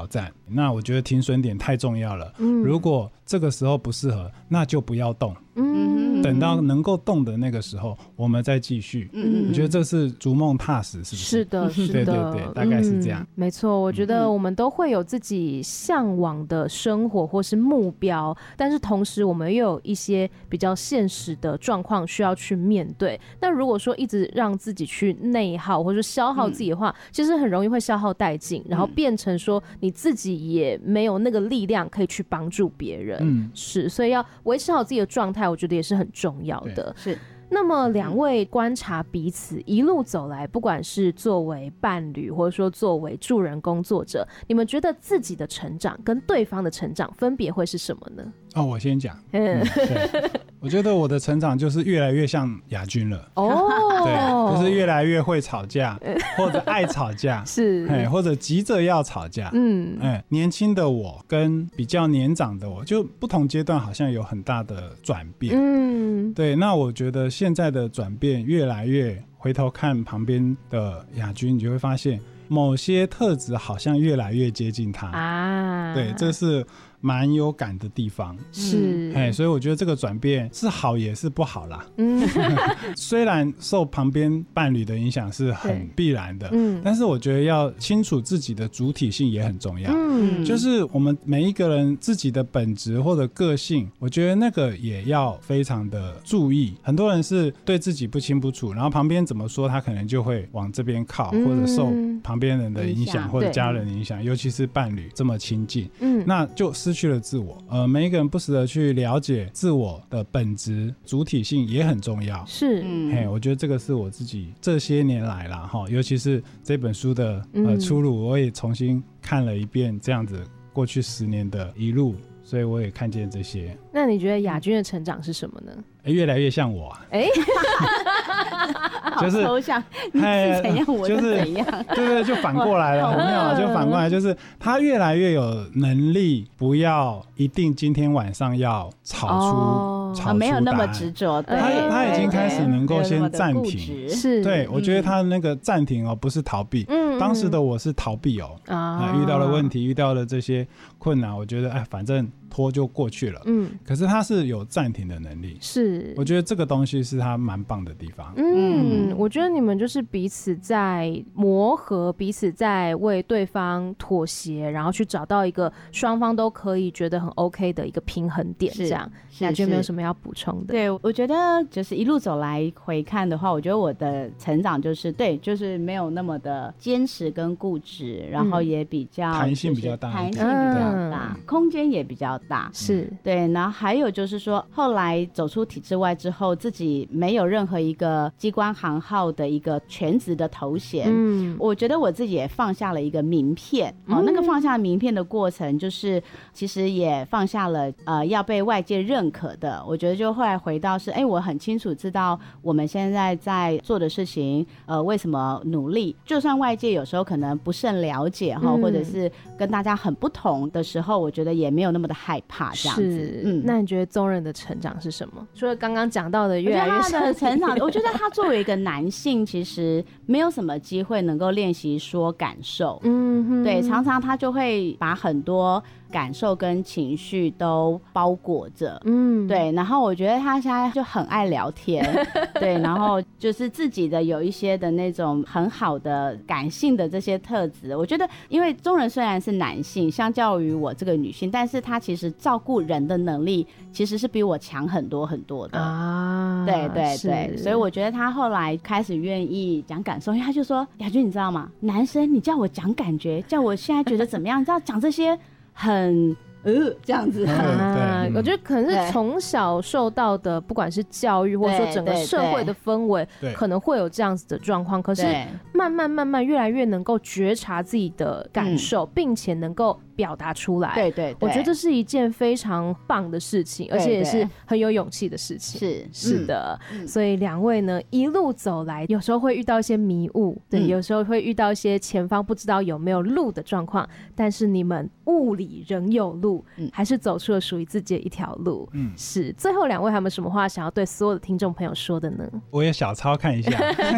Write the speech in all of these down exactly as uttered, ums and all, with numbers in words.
挑战。那我觉得停损点太重要了、嗯、如果这个时候不适合，那就不要动，嗯，等到能够动的那个时候我们再继续。嗯，我觉得这是逐梦踏实，是不是？ 是的，是的， 对对对，大概是这样、嗯、 没错。我觉得我们都会有自己向往的生活或是目标，但是同时我们又有一些比较现实的状况需要去面对。那如果说一直让自己去内耗或者消耗自己的话、嗯、其实很容易会消耗殆尽，然后变成说你自己也没有那个力量可以去帮助别人。嗯，是，所以要维持好自己的状态，我觉得也是很重要的。 是。 那么两位观察彼此一路走来，不管是作为伴侣或者说作为助人工作者，你们觉得自己的成长跟对方的成长分别会是什么呢？ 哦，我先讲。嗯，对，我觉得我的成长就是越来越像亚军了。哦，对，就是越来越会吵架，或者爱吵架， 是， 或者急着要吵架。嗯，哎，年轻的我跟比较年长的我，就不同阶段好像有很大的转变。嗯，对，那我觉得现在的转变越来越，回头看旁边的亚军，你就会发现某些特质好像越来越接近他啊。对，这是蛮有感的地方。 是、 嗯、所以我觉得这个转变是好也是不好啦。嗯，虽然受旁边伴侣的影响是很必然的，嗯，但是我觉得要清楚自己的主体性也很重要。嗯，就是我们每一个人自己的本质或者个性，我觉得那个也要非常的注意。很多人是对自己不清不楚，然后旁边怎么说他可能就会往这边靠、嗯、或者受旁边人的影响或者家人的影响，尤其是伴侣这么亲近，嗯，那就失去了自我。呃，每一个人不时的去了解自我的本质主体性也很重要。 是， 嘿，我觉得这个是我自己这些年来啦，尤其是这本书的、呃、出路，我也重新看了一遍，这样子过去十年的一路，所以我也看见这些。 那你觉得亚军的成长是什么呢？ 欸、越来越像我、啊，哎、 欸，就是好抽象，你是怎样，我是怎样， 就是、对对，就反过来了，很妙，就反过来，就是他越来越有能力，不要一定今天晚上要吵出、哦、吵出答案、啊、 没有那么执着， 他他已经开始能够先暂停， 是， 对，我觉得他那个暂停哦，不是逃避，嗯，当时的我是逃避哦，啊，遇到了问题，遇到了这些困难，我觉得哎，反正拖就过去了，嗯，可是他是有暂停的能力， 是。 我觉得这个东西是他蛮棒的地方。 嗯，嗯，我觉得你们就是彼此在磨合，彼此在为对方妥协，然后去找到一个双方都可以觉得很 OK 的一个平衡点，这样。亚军没有什么要补充的？ 对，我觉得就是一路走来回看的话，我觉得我的成长就是对，就是没有那么的坚持跟固执，然后也比较弹、就是、性比较大， 弹性比较大，嗯、空间也比较大， 是对。然后还有就是说，后来走出体制外之后，自己没有任何一个机关行号的一个全职的头衔，嗯，我觉得我自己也放下了一个名片，嗯、哦，那个放下名片的过程，就是其实也放下了呃要被外界认可的。我觉得就后来回到是，哎，我很清楚知道我们现在在做的事情，呃，为什么努力，就算外界有时候可能不甚了解哈、嗯，或者是跟大家很不同的时候，我觉得也没有那么的害怕这样子。 嗯，那你觉得宗仁的成长是什么？除了刚刚讲到的越来越像的成长，我觉得他作为一个男性，其实没有什么机会能够练习说感受。嗯哼，对，常常他就会把很多感受跟情绪都包裹着，嗯，对。然后我觉得他现在就很爱聊天，对，然后就是自己的有一些的那种很好的感性的这些特质。我觉得，因为宗仁虽然是男性，相较于我这个女性，但是他其实照顾人的能力其实是比我强很多很多的啊。对对对，所以我觉得他后来开始愿意讲感受，因为他就说：“亚军，你知道吗？男生你叫我讲感觉，叫我现在觉得怎么样？你知道讲这些。”很呃这样子啊，我觉得可能是从小受到的，不管是教育或者说整个社会的氛围，可能会有这样子的状况。可是慢慢慢慢越来越能够觉察自己的感受，嗯、并且能够表达出来。 对 对, 对， 我觉得这是一件非常棒的事情，而且也是很有勇气的事情。 是是的、嗯，所以两位呢一路走来，有时候会遇到一些迷雾，对、嗯，有时候会遇到一些前方不知道有没有路的状况，但是你们雾里仍有路，嗯、还是走出了属于自己的一条路。嗯，是。最后两位还有没有什么话想要对所有的听众朋友说的呢？ 我也小抄看一下，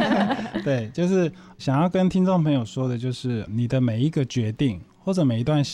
对，就是想要跟听众朋友说的，就是你的每一个决定或者每一段